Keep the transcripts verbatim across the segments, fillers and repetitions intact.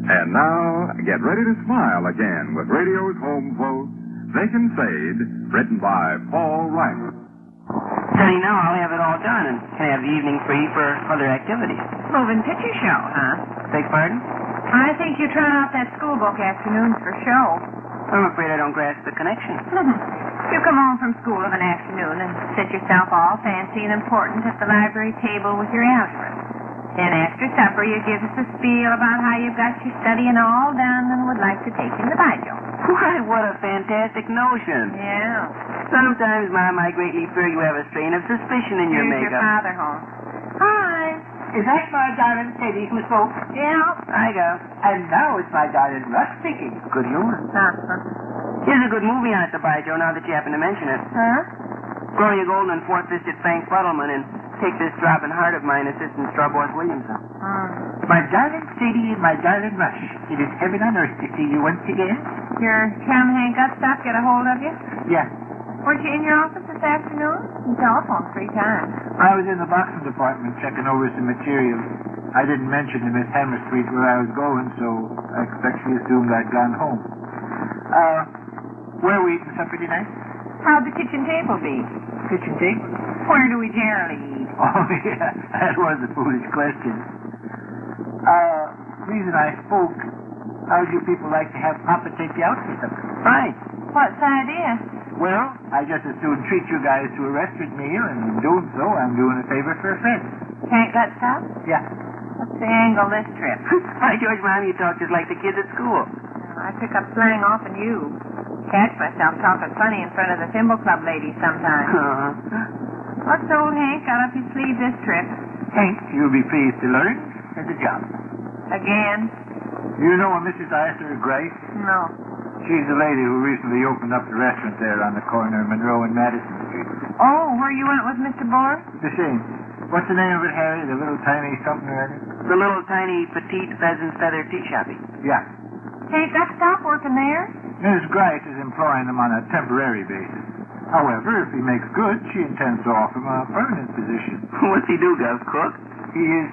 And now, get ready to smile again with radio's home quote, They Can Fade, written by Paul Reimer. Sonny, now I'll have it all done and can have the evening free for other activities. Moving picture show, huh? Beg pardon? I think you try out that school book afternoons for show. I'm afraid I don't grasp the connection. You come home from school of an afternoon and sit yourself all fancy and important at the library table with your algebra. Then after supper you give us a spiel about how you've got your studying all done and would like to take in the Bible. Why, what a fantastic notion. Yeah. Sometimes, Mom, I greatly fear you have a strain of suspicion in your Here's makeup. your father home. Hi. Is that my darling Teddy who spoke? Yeah. I go. And now it's my darling Russ speaking. Good humor. Uh-huh. Here's a good movie on at the Bijo now that you happen to mention it. Huh? Gloria Golden and four-fisted Frank Fuddleman and Take This Throbbing Heart of Mine, Assistant Strawboy Williamson. Mm. My darling Sadie and my darling Rush, it is heaven on earth to see you once again. Your chum Hank Upstop get a hold of you? Yeah. Weren't you in your office this afternoon? You telephoned three times. I was in the boxing department checking over some materials. I didn't mention to Miss Hammerstreet where I was going, so I expect she assumed I'd gone home. Uh, where are we eating supper tonight? How'd the kitchen table be? Kitchen table? Where do we generally eat? Oh, yeah, that was a foolish question. Uh, reason I spoke, how'd you people like to have Papa take you out for supper? Fine. What's the idea? Well, I just as soon treat you guys to a restaurant meal, and in doing so, I'm doing a favor for a friend. Hank got stuff? Yeah. What's the angle this trip? Why, George, Mom, you talk just like the kids at school. I pick up slang off in you. Catch myself talking funny in front of the Thimble Club ladies sometimes. Uh-huh. What's old Hank got up his sleeve this trip? Hank, you'll be pleased to learn, has a job. Again? You know a Missus Arthur Grice? No. She's the lady who recently opened up the restaurant there on the corner of Monroe and Madison Street. Oh, where you went with Mister Buller? The same. What's the name of it, Harry? The little tiny something or other? The little tiny petite pheasant feather tea shopping. Yeah. Hank got stop working there? Missus Grice is employing him on a temporary basis. However, if he makes good, she intends to offer him a permanent position. What's he do, Gov? Cook? He is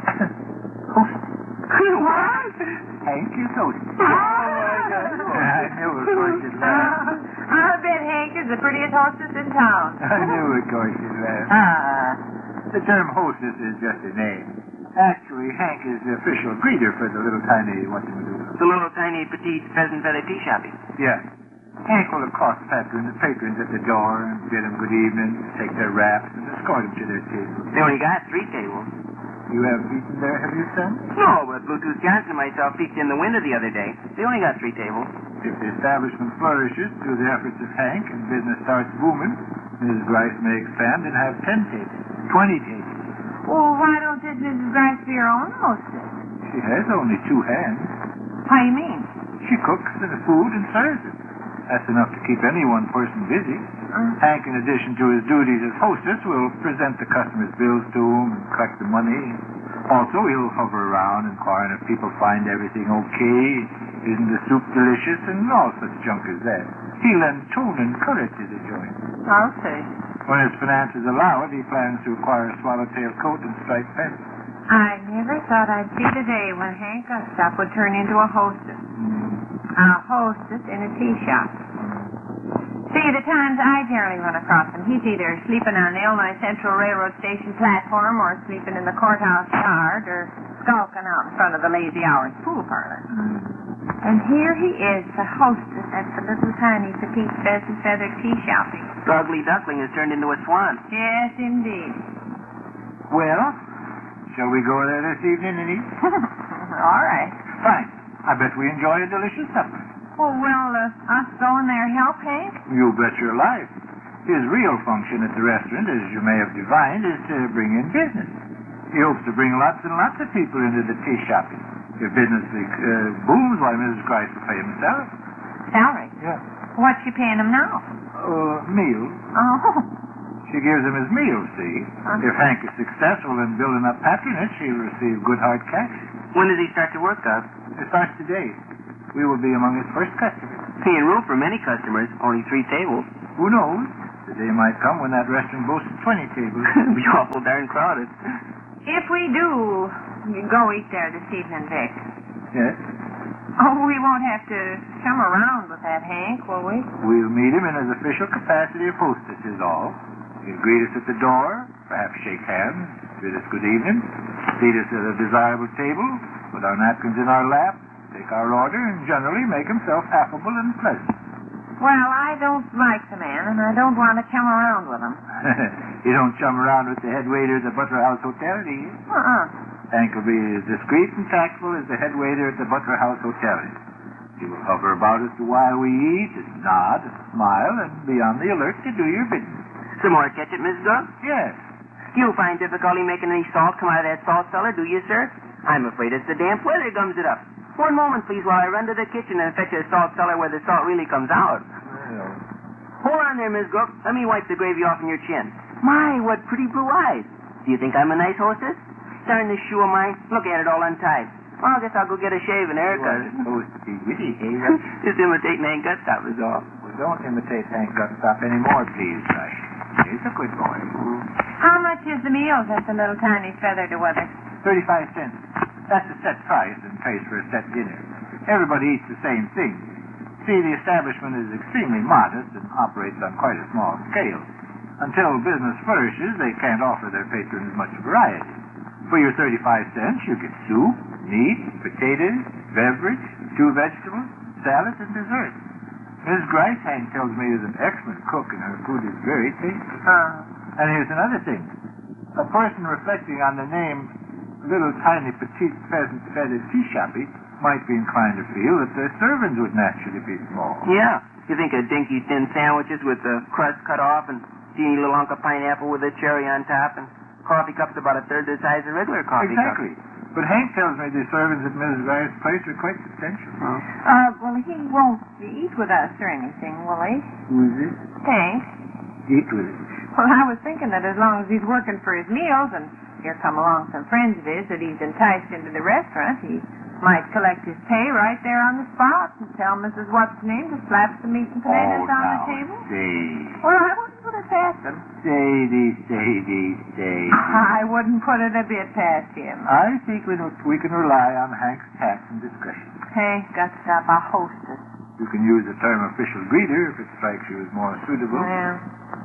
host. What? Hank is host. Oh, my God. I knew it, of course you'd laugh. I bet Hank is the prettiest hostess in town. I knew it, of course you'd laugh. Ah. The term hostess is just a name. Actually, Hank is the official greeter for the little tiny whatchamacallit. The little tiny petite pheasant feather tea shopping. Yeah. Hank will accost patrons, patrons at the door and bid them good evening, take their wraps, and escort them to their tables. They only got three tables. You have eaten there, have you, son? No, but Bluetooth Johnson and myself peeked in the window the other day. They only got three tables. If the establishment flourishes through the efforts of Hank and business starts booming, Missus Grice may expand and have ten tables, twenty tables. Well, why don't this Missus Grice be her own hostess? She has only two hands. How do you mean? She cooks the food and serves it. That's enough to keep any one person busy. Uh, Hank, in addition to his duties as hostess, will present the customers' bills to him and collect the money. Also, he'll hover around inquiring if people find everything okay, isn't the soup delicious, and all such junk as that. He'll lend tone and color to the joint. I'll see. When his finances allow it, he plans to acquire a swallowtail coat and striped pants. I never thought I'd see the day when Hank Upstop would turn into a hostess. Mm. A hostess in a tea shop. See, the times I generally run across him, he's either sleeping on the Illinois Central Railroad Station platform or sleeping in the courthouse yard or skulking out in front of the Lazy Hours pool parlor. Mm. And here he is, the hostess at the little tiny petite pheasant feather tea shopping. The ugly duckling has turned into a swan. Yes, indeed. Well, shall we go there this evening and eat? All right. Fine. I bet we enjoy a delicious supper. Well, will uh, us going there help, Hank? You bet your life. His real function at the restaurant, as you may have divined, is to bring in business. He hopes to bring lots and lots of people into the tea shopping. If business uh, booms, why, Missus Grice will pay himself. Salary? Yeah. What's she paying him now? Uh, meals. Oh. She gives him his meals, see. Uh-huh. If Hank is successful in building up patronage, he'll receive good hard cash. When does he start to work, Gov? It starts today. We will be among his first customers. He ain't room for many customers, only three tables. Who knows? The day might come when that restaurant boasts twenty tables. It'll be awful darn crowded. If we do go eat there this evening, Vic, Yes? Oh, we won't have to come around with that Hank, will we? We'll meet him in his official capacity of hostess is all. He'll greet us at the door, perhaps shake hands, bid us good evening, seat us at a desirable table, put our napkins in our lap, take our order, and generally make himself affable and pleasant. Well, I don't like the man, and I don't want to come around with him. You don't chum around with the head waiter at the Butler House Hotel, do you? Uh-uh. Hank will be as discreet and tactful as the head waiter at the Butler House Hotel is. He will hover about us while we eat, and nod, and smile, and be on the alert to do your bidding. Some more ketchup, Miss Gump? Yes. You find difficulty making any salt come out of that salt cellar, do you, sir? I'm afraid it's the damp weather gums it up. One moment, please, while I run to the kitchen and fetch a salt cellar where the salt really comes out. Well, Hold on there, Miss Gump. Let me wipe the gravy off in your chin. My, what pretty blue eyes. Do you think I'm a nice hostess? Darn this shoe of mine. Look at it all untied. Well, I guess I'll go get a shave and a haircut. You're supposed to be witty, eh? Just imitating Hank Gutstop is all. Well, don't imitate Hank Gutstop anymore, please, Rush. He's a good boy. How much is the meals at the little tiny feather to weather? Thirty-five cents. That's a set price and pays for a set dinner. Everybody eats the same thing. See, the establishment is extremely modest and operates on quite a small scale. Until business flourishes, they can't offer their patrons much variety. For your thirty-five cents, you get soup, meat, potatoes, beverage, two vegetables, salad, and dessert. Miss Grice, Hank tells me, is an excellent cook, and her food is very tasty. Uh, And here's another thing. A person reflecting on the name Little Tiny Petite Pheasant Feathered Tea Shoppy might be inclined to feel that their servants would naturally be small. Yeah. You think of dinky thin sandwiches with the crust cut off and teeny little hunk of pineapple with a cherry on top and coffee cups about a third the size of regular coffee Exactly. cups. But Hank tells me the servants at Missus Grice's place are quite substantial. Oh. uh, well, he won't eat with us or anything, will he? Who is it? Hank? Eat with it. Well, I was thinking that as long as he's working for his meals and here come along some friends of his that he's enticed into the restaurant, he might collect his pay right there on the spot and tell Missus What's-Name to slap some meat and potatoes Oh, on the now, table. Sadie. Well, I wouldn't put it past him. Sadie, Sadie, Sadie. I wouldn't put it a bit past him. I think we, we can rely on Hank's tact and discretion. Hank got to stop a hostess. You can use the term official greeter if it strikes you as more suitable. Well,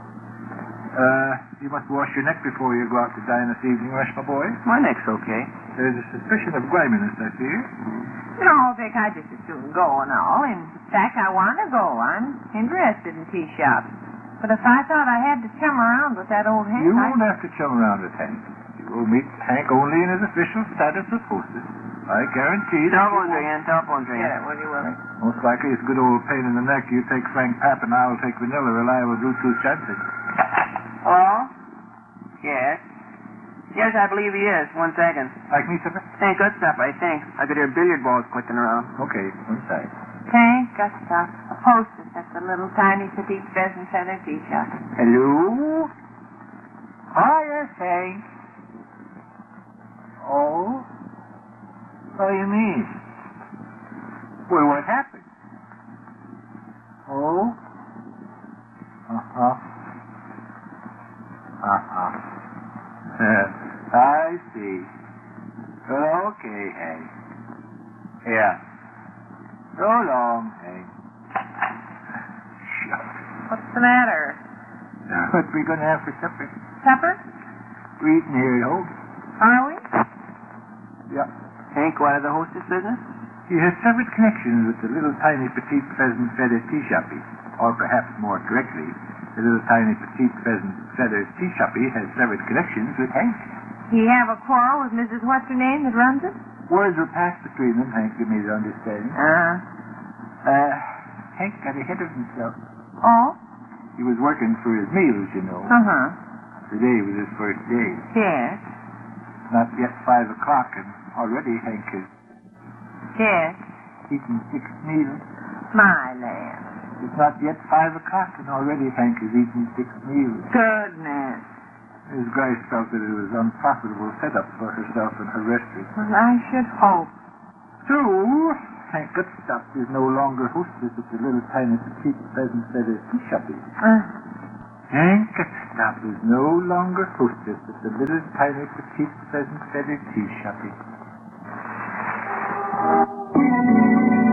Uh, you must wash your neck before you go out to dine this evening, Rush, my boy. My neck's okay. There's a suspicion of griminess, I fear. no, Vic, I just as soon go and all. In fact, I want to go. I'm interested in tea shops. But if I thought I had to chum around with that old Hank, You I... won't have to chum around with Hank. You will meet Hank only in his official status of hostess. I guarantee that. Telephone, Drian. Telephone, Drian. Yeah, will you, Willie? Most likely it's a good old pain in the neck. You take Frank Papp and I'll take Vanilla, reliable Bluetooth chances. Hello? Yes. Yes, I believe he is. One second. Like me, sir? Hank Gutstop, I think. I could hear billiard balls clicking around. Okay, one side. Hank got to stop a hostess at the little tiny petite pheasant feather tea shop. Hello? Hi, yes, Hank. Oh? What do you mean? Well, what happened? Oh? Uh-huh. Uh-huh. I see. Well, okay, Hank. Yeah. So long, Hank. Shucks. What's the matter? What we gonna have for supper? Supper? We're eating here at home. Are we? Yeah. Hank, go out of the hostess business? He has severed connections with the little tiny petite pheasant feather tea shoppy. Or perhaps more correctly, the little tiny petite pheasant feather tea shoppy has severed connections with Hank. He have a quarrel with Missus What's-Her-Name that runs it? Words were passed between them, Hank gave me to understand. Uh. Uh, Hank got ahead of himself. Oh? He was working for his meals, you know. Uh-huh. Today was his first day. Yes. Not yet five o'clock, and already Hank has Yes. eaten six meals. My land. It's not yet five o'clock, and already Hank has eaten six meals. Goodness. Miss Grice felt that it was an unprofitable setup for herself and her restaurant. Well, I should hope. So, Hank Gutstop is no longer hostess at the little tiny petite pheasant feather tea shoppy. Uh, Hank Gutstop is no longer hostess at the little tiny petite pheasant feather tea shoppy.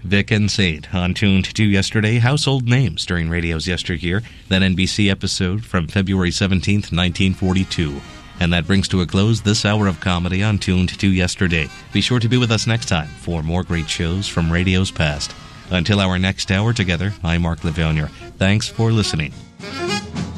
Vic and Saint on Tuned to Yesterday, household names during radio's yesteryear, that N B C episode from February seventeenth, nineteen forty-two. And that brings to a close this hour of comedy on Tuned to Yesterday. Be sure to be with us next time for more great shows from radio's past. Until our next hour together, I'm Mark Lavounier. Thanks for listening.